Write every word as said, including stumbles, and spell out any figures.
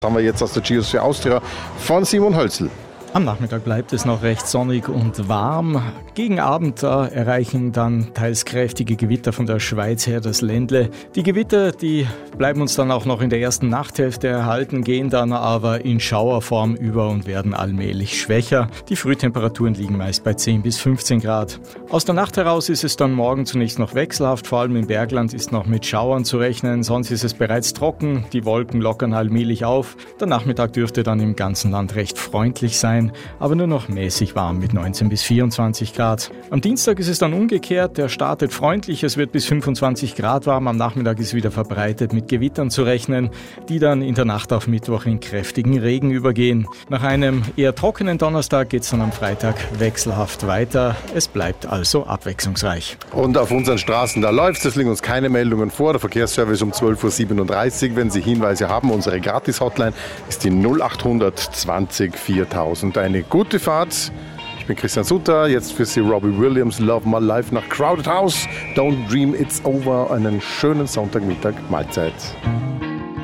Haben wir jetzt aus der Geosphere Austria von Simon Hölzl. Am Nachmittag bleibt es noch recht sonnig und warm. Gegen Abend da erreichen dann teils kräftige Gewitter von der Schweiz her das Ländle. Die Gewitter, die bleiben uns dann auch noch in der ersten Nachthälfte erhalten, gehen dann aber in Schauerform über und werden allmählich schwächer. Die Frühtemperaturen liegen meist bei zehn bis fünfzehn Grad. Aus der Nacht heraus ist es dann morgen zunächst noch wechselhaft, vor allem im Bergland ist noch mit Schauern zu rechnen, sonst ist es bereits trocken, die Wolken lockern allmählich auf. Der Nachmittag dürfte dann im ganzen Land recht freundlich sein, aber nur noch mäßig warm mit neunzehn bis vierundzwanzig Grad. Am Dienstag ist es dann umgekehrt, der startet freundlich, es wird bis fünfundzwanzig Grad warm, am Nachmittag ist wieder verbreitet mit Gewittern zu rechnen, die dann in der Nacht auf Mittwoch in kräftigen Regen übergehen. Nach einem eher trockenen Donnerstag geht es dann am Freitag wechselhaft weiter, es bleibt also abwechslungsreich. Und auf unseren Straßen, da läuft es, liegen uns keine Meldungen vor, der Verkehrsservice um zwölf Uhr siebenunddreißig, wenn Sie Hinweise haben, unsere Gratis-Hotline ist die null achthundert zwanzig viertausend. Eine gute Fahrt. Ich bin Christian Sutter, jetzt für Sie Robbie Williams, Love My Life nach Crowded House. Don't Dream It's Over. Einen schönen Sonntagmittag, Mahlzeit.